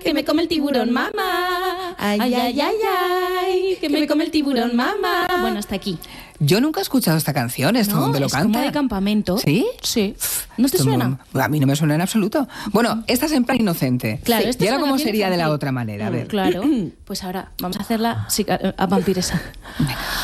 que me come el tiburón, mamá. Ay, ay, ay, ay, que me come el tiburón, mamá. Bueno, hasta aquí. Yo nunca he escuchado esta canción, ¿esto dónde lo canta? Es como de campamento. ¿Sí? Sí. ¿No te suena? A mí no me suena en absoluto. Bueno, esta es en plan inocente. Claro, ¿Y ahora cómo sería de la otra manera? A ver. Claro, pues ahora vamos a hacerla a vampiresa.